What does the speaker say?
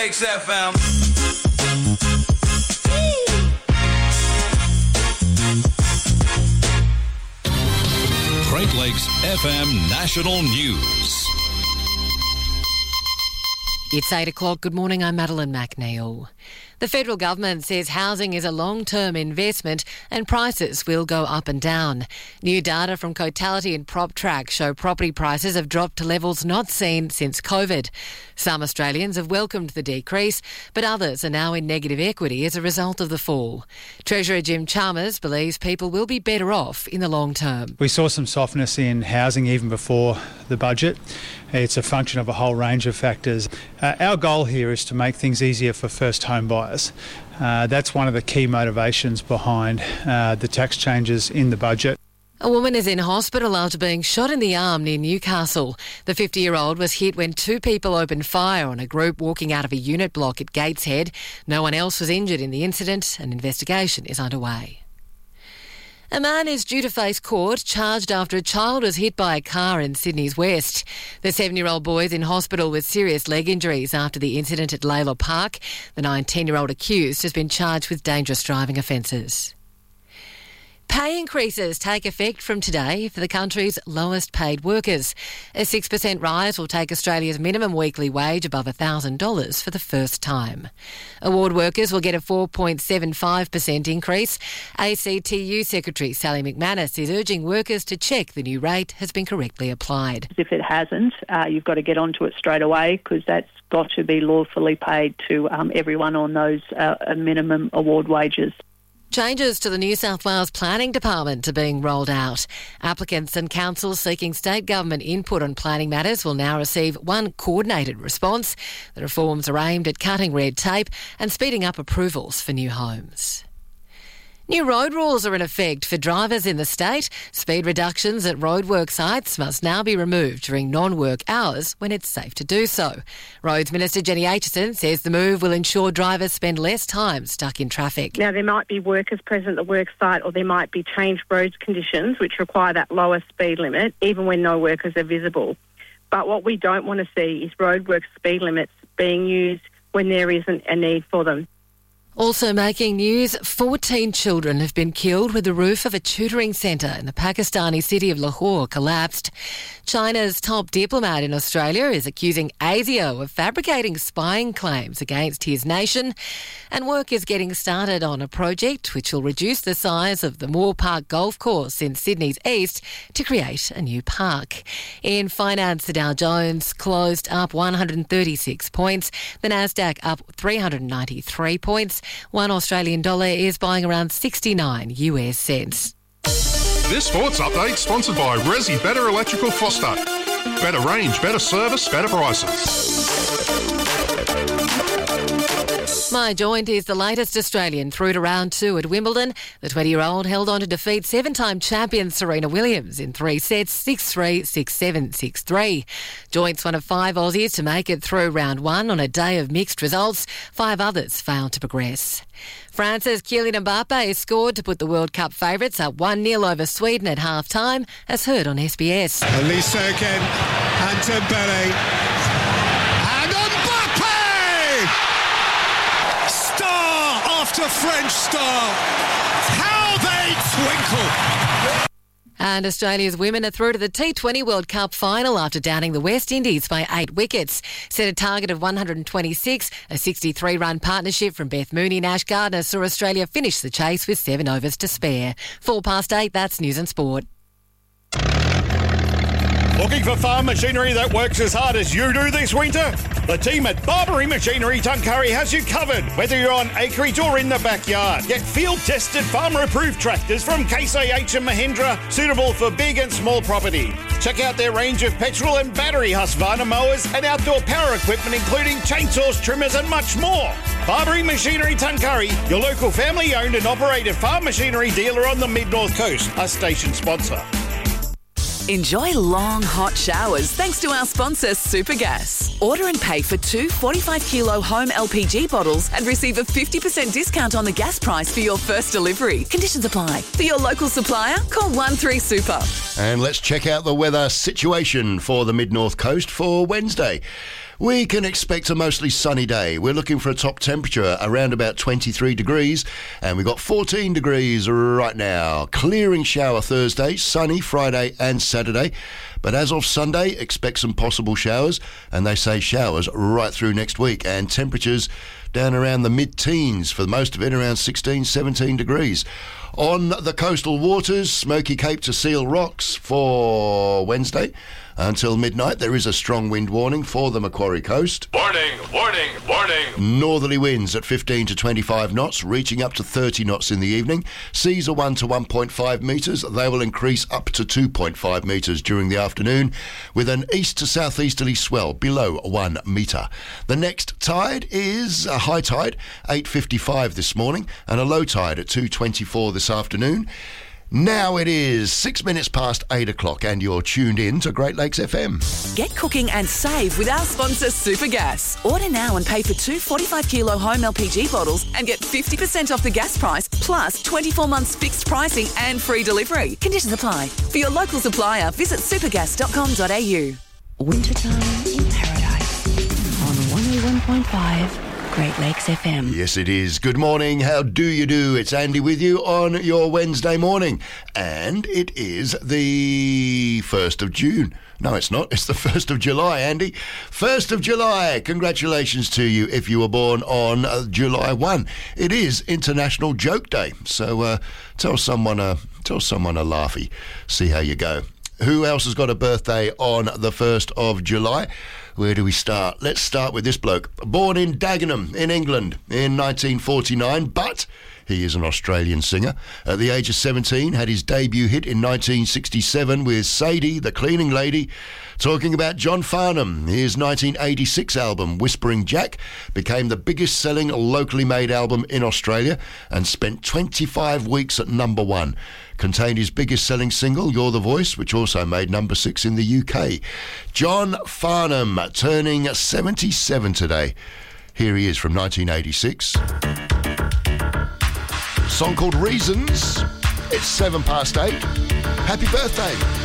Lakes FM. Great Lakes FM National News. It's 8 o'clock. Good morning, I'm Madeline McNeil. The federal government says housing is a long-term investment and prices will go up and down. New data from Cotality and PropTrack show property prices have dropped to levels not seen since COVID. Some Australians have welcomed the decrease, but others are now in negative equity as a result of the fall. Treasurer Jim Chalmers believes people will be better off in the long term. We saw some softness in housing even before the budget. It's a function of a whole range of factors. Our goal here is to make things easier for first home buyers. That's one of the key motivations behind the tax changes in the budget. A woman is in hospital after being shot in the arm near Newcastle. The 50-year-old was hit when two people opened fire on a group walking out of a unit block at Gateshead. No one else was injured in the incident. An investigation is underway. A man is due to face court, charged after a child was hit by a car in Sydney's West. The 7-year-old boy is in hospital with serious leg injuries after the incident at Layla Park. The 19-year-old accused has been charged with dangerous driving offences. Pay increases take effect from today for the country's lowest paid workers. A 6% rise will take Australia's minimum weekly wage above $1,000 for the first time. Award workers will get a 4.75% increase. ACTU Secretary Sally McManus is urging workers to check the new rate has been correctly applied. If it hasn't, you've got to get onto it straight away because that's got to be lawfully paid to everyone on those minimum award wages. Changes to the New South Wales Planning Department are being rolled out. Applicants and councils seeking state government input on planning matters will now receive one coordinated response. The reforms are aimed at cutting red tape and speeding up approvals for new homes. New road rules are in effect for drivers in the state. Speed reductions at roadwork sites must now be removed during non-work hours when it's safe to do so. Roads Minister Jenny Aitchison says the move will ensure drivers spend less time stuck in traffic. Now, there might be workers present at the work site or there might be changed roads conditions which require that lower speed limit even when no workers are visible. But what we don't want to see is roadwork speed limits being used when there isn't a need for them. Also making news, 14 children have been killed when the roof of a tutoring centre in the Pakistani city of Lahore collapsed. China's top diplomat in Australia is accusing ASIO of fabricating spying claims against his nation, and work is getting started on a project which will reduce the size of the Moore Park golf course in Sydney's east to create a new park. In finance, the Dow Jones closed up 136 points, the Nasdaq up 393 points. One Australian dollar is buying around 69 US cents. This sports update sponsored by Resi Better Electrical Foster. Better range, better service, better prices. My Joint is the latest Australian through to round 2 at Wimbledon. The 20-year-old held on to defeat 7-time champion Serena Williams in 3 sets, 6-3, 6-7, 6-3. Joint's one of 5 Aussies to make it through round 1 on a day of mixed results. 5 others failed to progress. France's Kylian Mbappe scored to put the World Cup favourites up 1-0 over Sweden at half-time, as heard on SBS. Elise again, and Dembele, and Mbappe! Star after French star, how they twinkle! And Australia's women are through to the T20 World Cup final after downing the West Indies by 8 wickets. Set a target of 126. A 63-run partnership from Beth Mooney and Ash Gardner saw Australia finish the chase with 7 overs to spare. 8:04, that's News and Sport. Looking for farm machinery that works as hard as you do this winter? The team at Barbary Machinery Tuncurry has you covered, whether you're on acreage or in the backyard. Get field-tested, farmer-approved tractors from Case IH and Mahindra, suitable for big and small property. Check out their range of petrol and battery Husqvarna mowers and outdoor power equipment, including chainsaws, trimmers and much more. Barbary Machinery Tuncurry, your local family-owned and operated farm machinery dealer on the Mid-North Coast, a station sponsor. Enjoy long, hot showers thanks to our sponsor, Supergas. Order and pay for 2 45-kilo home LPG bottles and receive a 50% discount on the gas price for your first delivery. Conditions apply. For your local supplier, call 13 Super. And let's check out the weather situation for the mid-north coast for Wednesday. We can expect a mostly sunny day. We're looking for a top temperature around about 23 degrees, and we've got 14 degrees right now. Clearing shower Thursday, sunny Friday and Saturday. But as of Sunday, expect some possible showers, and they say showers right through next week, and temperatures down around the mid-teens, for most of it around 16, 17 degrees. On the coastal waters, Smoky Cape to Seal Rocks for Wednesday. Until midnight, there is a strong wind warning for the Macquarie coast. Warning, warning, warning. Northerly winds at 15 to 25 knots, reaching up to 30 knots in the evening. Seas are 1 to 1.5 metres. They will increase up to 2.5 metres during the afternoon, with an east to southeasterly swell below 1 metre. The next tide is a high tide, 8:55 this morning, and a low tide at 2:24 this afternoon. Now it is 6 minutes past 8 o'clock, and you're tuned in to Great Lakes FM. Get cooking and save with our sponsor, Supergas. Order now and pay for 2 45-kilo home LPG bottles and get 50% off the gas price, plus 24 months fixed pricing and free delivery. Conditions apply. For your local supplier, visit supergas.com.au. Wintertime in Paradise on 101.5 Great Lakes FM. Yes, it is. Good morning. How do you do? It's Andy with you on your Wednesday morning. And it is the 1st of June. No, it's not. It's the 1st of July, Andy. 1st of July. Congratulations to you if you were born on July 1. It is International Joke Day. So tell someone a laughy. See how you go. Who else has got a birthday on the 1st of July? Where do we start? Let's start with this bloke. Born in Dagenham in England in 1949, but he is an Australian singer. At the age of 17, had his debut hit in 1967 with Sadie, the Cleaning Lady. Talking about John Farnham, his 1986 album, Whispering Jack, became the biggest selling locally made album in Australia and spent 25 weeks at number 1. Contained his biggest selling single, You're the Voice, which also made number 6 in the UK. John Farnham, turning 77 today. Here he is from 1986. Song called Reasons. It's 7 past 8. Happy birthday.